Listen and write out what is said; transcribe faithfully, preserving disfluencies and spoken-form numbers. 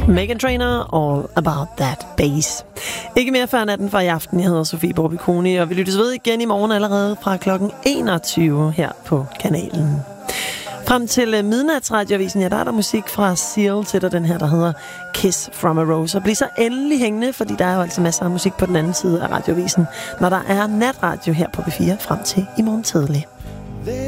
Meghan Trainor, All About That Bass. Ikke mere før natten for i aften. Jeg hedder Sofie Borbiconi, og vi lyttes ved igen i morgen allerede fra klokken enogtyve her på kanalen. Frem til midnatsradioavisen, ja, der er der musik fra Seal til dig, den her, der hedder Kiss from a Rose. Og bliv så endelig hængende, fordi der er jo altså masser af musik på den anden side af radioavisen, når der er natradio her på B fire frem til i morgen tidlig.